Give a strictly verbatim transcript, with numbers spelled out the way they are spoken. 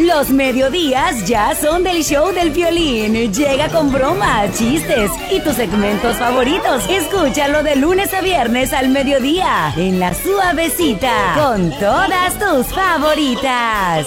Los mediodías ya son del show del Piolín. Llega con bromas, chistes y tus segmentos favoritos. Escúchalo de lunes a viernes al mediodía en La Suavecita con todas tus favoritas.